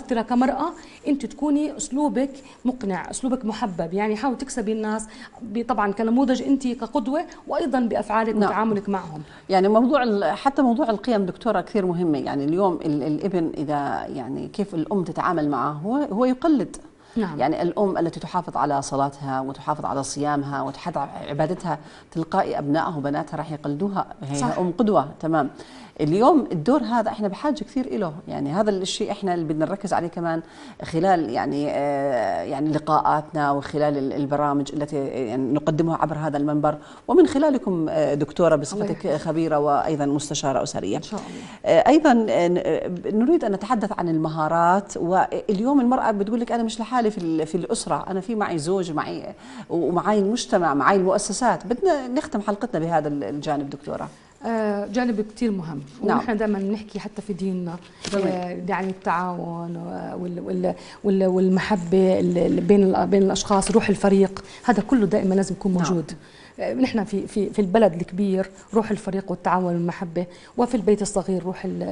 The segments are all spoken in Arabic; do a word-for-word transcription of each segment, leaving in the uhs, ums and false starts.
مؤثره كمراه، انت تكوني اسلوبك مقنع، اسلوبك محبب، يعني حاول تكسبي الناس طبعا كنموذج انت كقدوه، وايضا بافعالك نعم. وتعاملك معهم. يعني موضوع حتى موضوع القيم دكتوره كثير مهمه. يعني اليوم الابن اذا يعني كيف الام تتعامل معه هو هو يقلد. نعم. يعني الأم التي تحافظ على صلاتها وتحافظ على صيامها وتحافظ على عبادتها، تلقائي أبنائها وبناتها راح يقلدوها، هي صح. أم قدوة. تمام. اليوم الدور هذا احنا بحاجه كثير له، يعني هذا الشيء احنا اللي بدنا نركز عليه كمان خلال يعني آه يعني لقاءاتنا وخلال البرامج التي يعني نقدمها عبر هذا المنبر، ومن خلالكم دكتوره بصفتك خبيره وايضا مستشاره اسريه. ان شاء الله. آه ايضا نريد ان نتحدث عن المهارات. واليوم المراه بتقول لك انا مش لحالي في في الاسره، انا في معي زوج معي ومعي المجتمع معي المؤسسات. بدنا نختم حلقتنا بهذا الجانب دكتوره. آه جانب كتير مهم. نعم. ونحن دائما بنحكي حتى في ديننا آه يعني التعاون وال وال والمحبه بين بين الاشخاص، روح الفريق، هذا كله دائما لازم يكون موجود. نعم. آه نحن في في في البلد الكبير روح الفريق والتعاون والمحبه، وفي البيت الصغير روح ال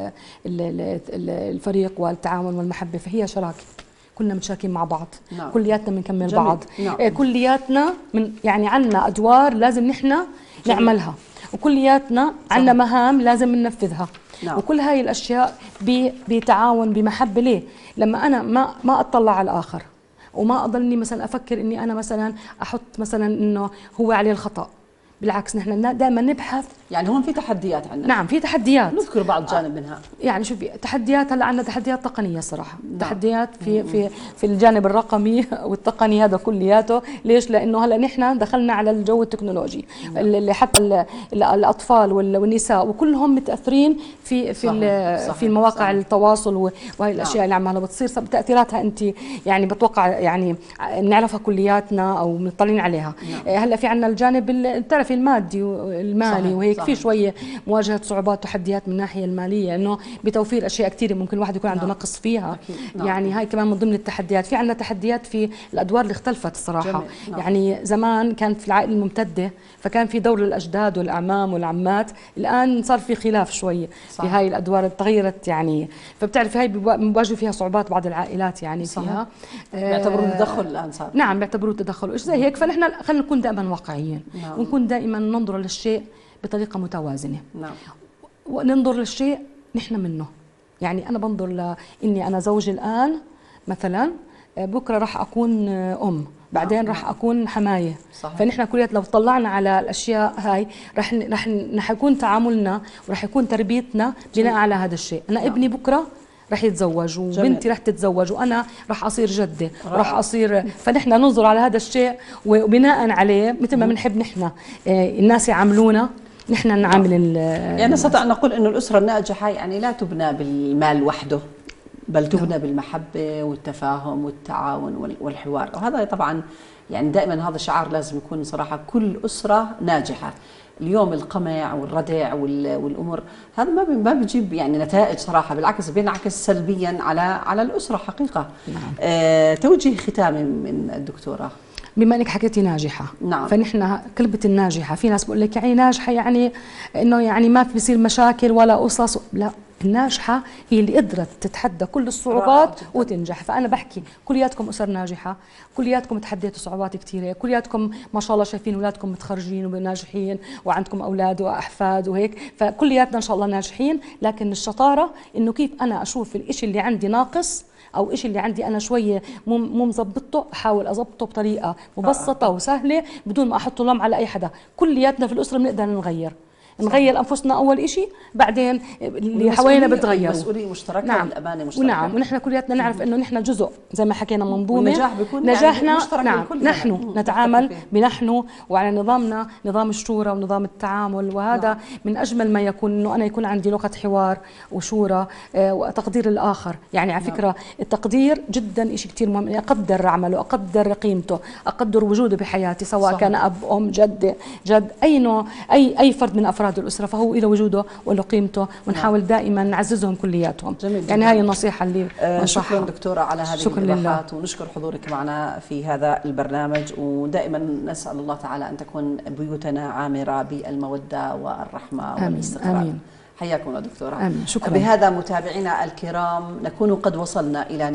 ال الفريق والتعاون والمحبه، فهي شراكه، كلنا متشاركين مع بعض. نعم. كلياتنا بنكمل بعض. نعم. آه كلياتنا من يعني عندنا ادوار لازم نحن نعملها، وكلياتنا عندنا مهام لازم ننفذها. نعم. وكل هاي الاشياء بتعاون بمحبه. ليه؟ لما انا ما ما اطلع على الاخر وما اضلني مثلا افكر اني انا مثلا احط مثلا انه هو عليه الخطا، بالعكس نحن دائما نبحث. يعني هون في تحديات عندنا. نعم في تحديات، نذكر بعض جانب منها. يعني شوفي تحديات، هلا عندنا تحديات تقنيه صراحه. نعم. تحديات في في في الجانب الرقمي والتقني هذا كلياته. ليش؟ لانه هلا نحن دخلنا على الجو التكنولوجي. نعم. اللي حتى الاطفال والنساء وكلهم متاثرين في في صحيح. صحيح. في مواقع صحيح. التواصل وهي الاشياء. نعم. اللي عمالها بتصير تاثيراتها انت يعني بتوقع يعني بنعرفها كلياتنا او مطلعين عليها. نعم. هلا في عندنا الجانب بتعرفي المادي والمالي. صحيح. وهيك في شويه مواجهه صعوبات وتحديات من الناحيه الماليه، انه بتوفير اشياء كثيره ممكن الواحد يكون عنده. نعم. نقص فيها. نعم. يعني هاي كمان من ضمن التحديات. في عندنا تحديات في الادوار اللي اختلفت الصراحه. نعم. يعني زمان كانت في العائله الممتده فكان في دور الاجداد والاعمام والعمات، الان صار في خلاف شويه في هاي الادوار تغيرت يعني. فبتعرفي هاي بيواجهوا فيها صعوبات بعض العائلات يعني. صحيح. فيها بيعتبروه تدخل الان صار. نعم بيعتبروه تدخل وايش زي هيك. فنحن خلينا نكون دائما واقعيين. نعم. ونكون دائما ننظر للشيء بطريقه متوازنه. نعم. وننظر للشيء نحن منه. يعني انا بنظر لاني انا زوجي الان مثلا، بكره راح اكون ام، بعدين نعم. راح اكون حمايه. صحيح. فنحن كليات لو طلعنا على الاشياء هاي راح راح راح يكون تعاملنا وراح يكون تربيتنا بناء على هذا الشيء. انا نعم. ابني بكره رح يتزوج وبنتي رح تتزوج وانا رح اصير جده، رح اصير. فنحن ننظر على هذا الشيء وبناء عليه مثل ما بنحب نحن الناس يعاملونا نحن نعامل. يعني نستطيع ان نقول انه الاسره الناجحه يعني لا تبنى بالمال وحده، بل تبنى نعم. بالمحبه والتفاهم والتعاون والحوار. وهذا طبعا يعني دائما هذا شعار لازم يكون صراحه كل اسره ناجحه. اليوم القمع والردع والامور هذا ما ما بيجيب يعني نتائج صراحه، بالعكس بينعكس سلبيا على على الاسره حقيقه. نعم. آه توجيه ختامي من الدكتوره. بما انك حكيتي ناجحه. نعم. فنحن كلمه الناجحه في ناس بقول لك يعني ناجحه يعني انه يعني ما في بيصير مشاكل ولا قصص. لا، الناجحه هي اللي قدرت تتحدى كل الصعوبات وتنجح. فانا بحكي كلياتكم اسر ناجحه، كلياتكم تحديتوا صعوبات كثيره، كلياتكم ما شاء الله شايفين اولادكم متخرجين وناجحين وعندكم اولاد واحفاد وهيك، فكلياتنا ان شاء الله ناجحين. لكن الشطاره انه كيف انا اشوف الشيء اللي عندي ناقص او شيء اللي عندي انا شويه مو مو مظبطه، احاول اظبطه بطريقه مبسطه وسهله بدون ما احط لوم على اي حدا. كلياتنا في الاسره بنقدر نغير. نغير انفسنا اول شيء، بعدين اللي حوالينا بتغير. المسؤوليه مشتركه. نعم. والامانه مشتركه. ونعم ونحن كلياتنا نعرف انه نحن جزء زي ما حكينا منظومه. والنجاح بيكون نجاحنا يعني مشترك. نعم نحن نتعامل بنحن وعلى نظامنا، نظام الشورى ونظام التعامل. وهذا نعم. من اجمل ما يكون انه انا يكون عندي لغه حوار وشورى آه وتقدير الاخر. يعني على فكره نعم. التقدير جدا شيء كثير مهم، اني اقدر عمله، اقدر قيمته، اقدر وجوده بحياتي، سواء صحيح. كان اب ام جد جد اي نوع اي اي فرد من افراد الاسره، فهو له وجوده وله قيمته، ونحاول نعم. دائما نعززهم كلياتهم. جميل. يعني هاي النصيحه اللي آه شكرا دكتوره على هذه الايضاحات، ونشكر حضورك معنا في هذا البرنامج. ودائما نسال الله تعالى ان تكون بيوتنا عامره بالموده والرحمه والاستقرار. آمين. حياكم دكتوره. آمين. شكرا. بهذا متابعينا الكرام نكون قد وصلنا الى